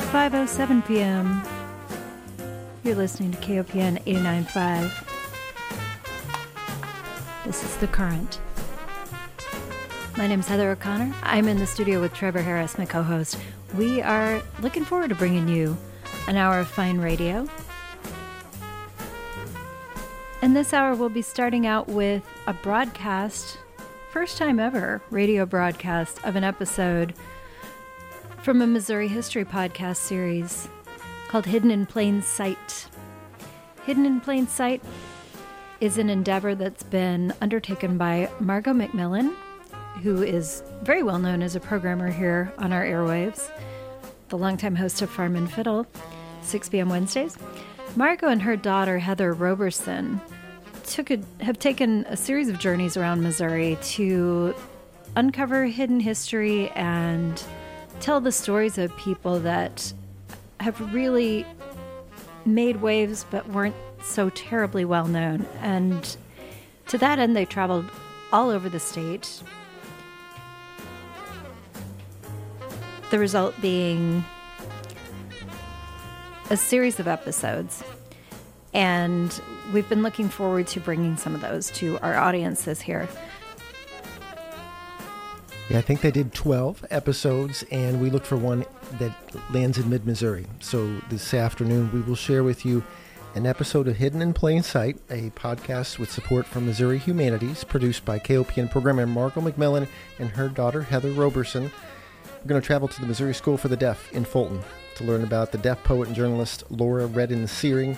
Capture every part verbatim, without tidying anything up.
five oh seven p.m. You're listening to K O P N eighty-nine point five. This is The Current. My name's Heather O'Connor. I'm in the studio with Trevor Harris, my co-host. We are looking forward to bringing you an hour of fine radio. And this hour we'll be starting out with a broadcast, first time ever radio broadcast of an episode from a Missouri history podcast series called Hidden in Plain Sight. Hidden in Plain Sight is an endeavor that's been undertaken by Margot McMillan, who is very well known as a programmer here on our airwaves, the longtime host of Farm and Fiddle, six p.m. Wednesdays. Margot and her daughter, Heather Roberson, took a, have taken a series of journeys around Missouri to uncover hidden history and tell the stories of people that have really made waves but weren't so terribly well known. And to that end, they traveled all over the state. The result being a series of episodes. And we've been looking forward to bringing some of those to our audience this year. Yeah, I think they did twelve episodes, and we looked for one that lands in mid-Missouri. So this afternoon, we will share with you an episode of Hidden in Plain Sight, a podcast with support from Missouri Humanities, produced by K O P N programmer Margot McMillan and her daughter, Heather Roberson. We're going to travel to the Missouri School for the Deaf in Fulton to learn about the deaf poet and journalist Laura Redden Searing,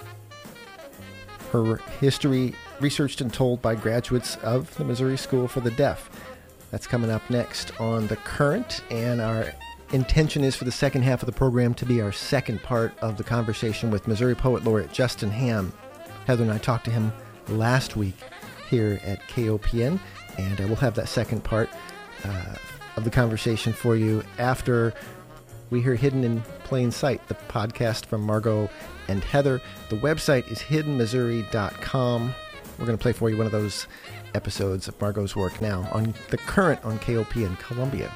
her history researched and told by graduates of the Missouri School for the Deaf. That's coming up next on The Current, and our intention is for the second half of the program to be our second part of the conversation with Missouri Poet Laureate Justin Hamm. Heather and I talked to him last week here at K O P N, and uh, we'll have that second part uh, of the conversation for you after we hear Hidden in Plain Sight, the podcast from Margot and Heather. The website is hidden missouri dot com. We're going to play for you one of those episodes of Margot's work now on The Current on K O P N Columbia.